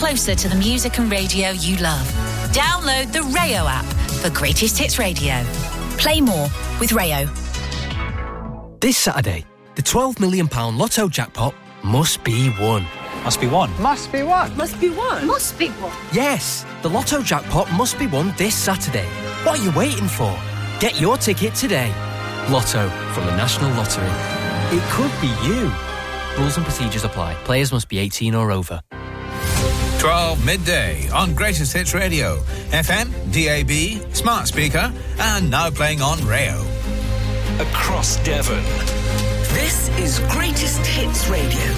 closer to the music and radio you love. Download the Rayo app for Greatest Hits Radio. Play more with Rayo. This Saturday, the £12 million Lotto jackpot must be won. Must be won. Must be won. Must be won. Must be won. Yes, the Lotto jackpot must be won this Saturday. What are you waiting for? Get your ticket today. Lotto from the National Lottery. It could be you. Rules and procedures apply. Players must be 18 or over. 12 midday on Greatest Hits Radio. FM, DAB, smart speaker, and now playing on Rayo. Across Devon. This is Greatest Hits Radio.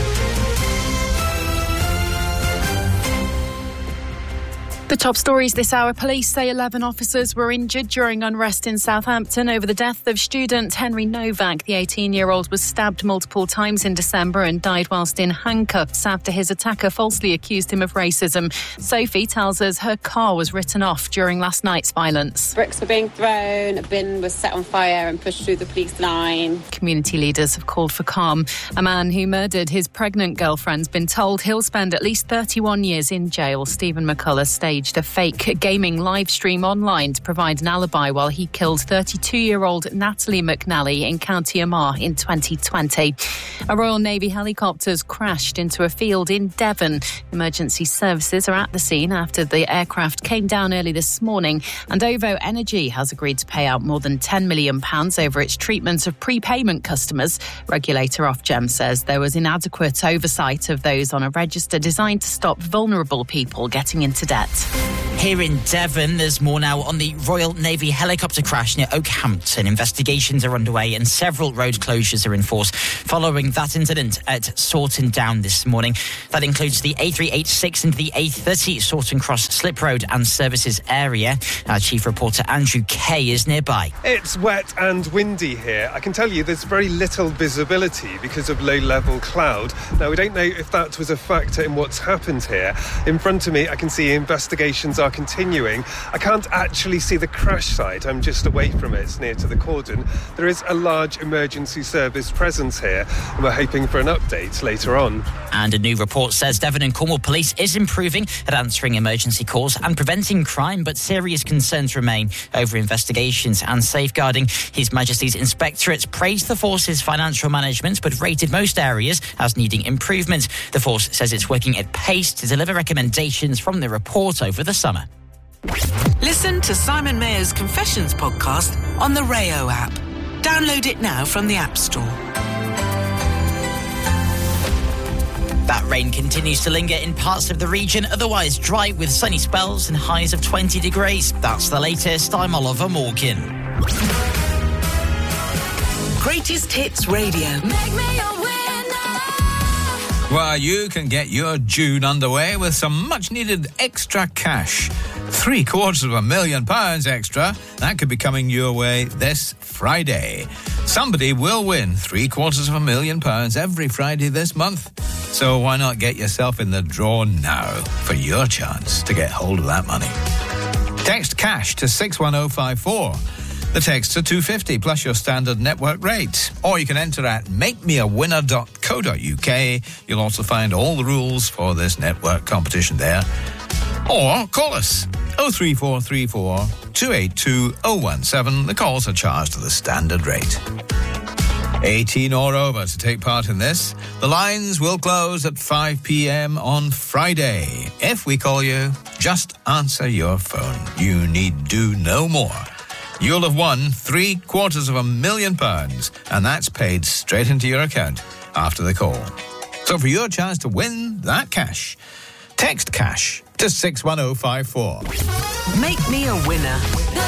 The top stories this hour. Police say 11 officers were injured during unrest in Southampton over the death of student Henry Novak. The 18-year-old was stabbed multiple times in December and died whilst in handcuffs after his attacker falsely accused him of racism. Sophie tells us her car was written off during last night's violence. Bricks were being thrown, a bin was set on fire and pushed through the police line. Community leaders have called for calm. A man who murdered his pregnant girlfriend's been told he'll spend at least 31 years in jail. Stephen McCullough staged a fake gaming live stream online to provide an alibi while he killed 32-year-old Natalie McNally in County Armagh in 2020. A Royal Navy helicopter crashed into a field in Devon. Emergency services are at the scene after the aircraft came down early this morning, and OVO Energy has agreed to pay out more than £10 million over its treatment of prepayment customers. Regulator Ofgem says there was inadequate oversight of those on a register designed to stop vulnerable people getting into debt. Here in Devon, there's more now on the Royal Navy helicopter crash near Oakhampton. Investigations are underway and several road closures are in force following that incident at Sawton Down this morning. That includes the A386 and the A30 Sawton Cross Slip Road and Services area. Our chief reporter Andrew Kay is nearby. It's wet and windy here. I can tell you there's very little visibility because of low-level cloud. Now, we don't know if that was a factor in what's happened here. In front of me, I can see investigations are continuing. I can't actually see the crash site. I'm just away from it. It's near to the cordon. There is a large emergency service presence here, and we're hoping for an update later on. And a new report says Devon and Cornwall Police is improving at answering emergency calls and preventing crime, but serious concerns remain over investigations and safeguarding. His Majesty's Inspectorate praised the force's financial management, but rated most areas as needing improvement. The force says it's working at pace to deliver recommendations from the report over the summer. Listen to Simon Mayer's Confessions podcast on the Rayo app. Download it now from the App Store. That rain continues to linger in parts of the region, otherwise dry with sunny spells and highs of 20 degrees. That's the latest. I'm Oliver Morgan. Greatest Hits Radio. Make me a winner. Well, you can get your June underway with some much-needed extra cash. £750,000 extra. That could be coming your way this Friday. Somebody will win £750,000 every Friday this month. So why not get yourself in the draw now for your chance to get hold of that money? Text cash to 61054. The texts are £2.50 plus your standard network rate. Or you can enter at makemeawinner.co.uk. You'll also find all the rules for this network competition there. Or call us 03434 282 017. The calls are charged at the standard rate. 18 or over to take part in this. The lines will close at 5 p.m. on Friday. If we call you, just answer your phone. You need do no more. You'll have won £750,000, and that's paid straight into your account after the call. So for your chance to win that cash, text cash to 61054. Make me a winner.